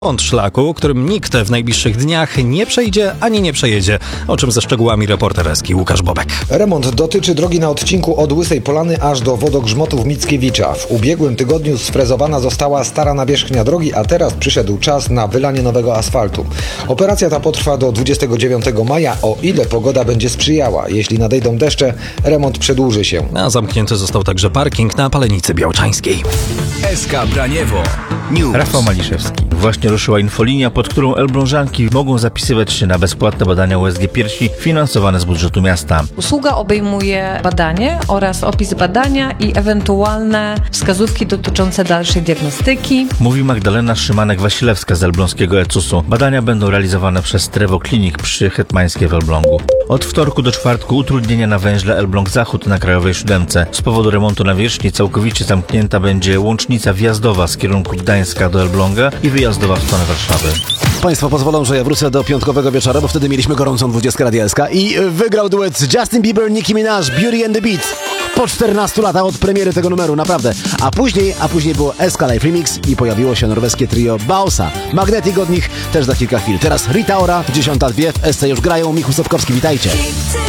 Remont szlaku, którym nikt w najbliższych dniach nie przejdzie ani nie przejedzie, o czym ze szczegółami reporter Eski Łukasz Bobek. Remont dotyczy drogi na odcinku od Łysej Polany aż do wodogrzmotów Mickiewicza. W ubiegłym tygodniu sfrezowana została stara nawierzchnia drogi, a teraz przyszedł czas na wylanie nowego asfaltu. Operacja ta potrwa do 29 maja, o ile pogoda będzie sprzyjała. Jeśli nadejdą deszcze, remont przedłuży się. A zamknięty został także parking na Palenicy Białczańskiej. SK Braniewo News. Rafał Maliszewski. Właśnie ruszyła infolinia, pod którą elblążanki mogą zapisywać się na bezpłatne badania USG piersi finansowane z budżetu miasta. Usługa obejmuje badanie oraz opis badania i ewentualne wskazówki dotyczące dalszej diagnostyki. Mówi Magdalena Szymanek-Wasilewska z elbląskiego ECUS-u. Badania będą realizowane przez Trevo Clinic przy Hetmańskiej w Elblągu. Od wtorku do czwartku utrudnienia na węźle Elbląg-Zachód na Krajowej 7. Z powodu remontu nawierzchni całkowicie zamknięta będzie łącznica wjazdowa z kierunku Gdańska do Elbląga i wyjazdowa w stronę Warszawy. Państwo pozwolą, że ja wrócę do piątkowego wieczora, bo wtedy mieliśmy gorącą 20 Radia SK i wygrał duet Justin Bieber, Nicki Minaj, Beauty and the Beat. Po 14 latach od premiery tego numeru, naprawdę. A później było SK Live Remix i pojawiło się norweskie trio Bausa. Magnetic od nich też za kilka chwil. Teraz Rita Ora, 10:02 w SC już grają. Michał Sotkowski, witajcie.